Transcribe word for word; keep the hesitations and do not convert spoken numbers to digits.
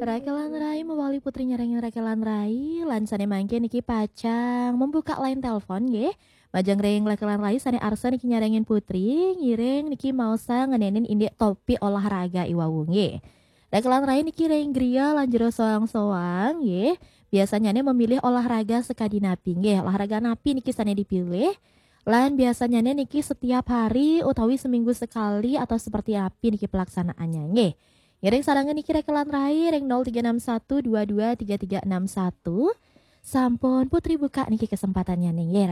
Rakelan Rai mewali putri nyereng Rakelan Rai lan sane mangke niki pacang membuka line telepon nggih. Majang reng Rakelan Rai sane arsa niki nyarengin putri ngiring niki mausa ngenenin indek topi olahraga iwau nggih. Rakelan Rai niki reng griya lan jero soang-soang nggih. Biasanya memilih olahraga sekadi napi nggih. Olahraga napi niki sane dipilih. Lan biasanya niki setiap hari utawi seminggu sekali atau seperti api niki pelaksanaannya nggih. Ngiring sarangan niki Rakelan Rai reng nol tiga enam satu dua dua tiga tiga enam satu. Sampun putri buka niki kesempatannya nih nggih.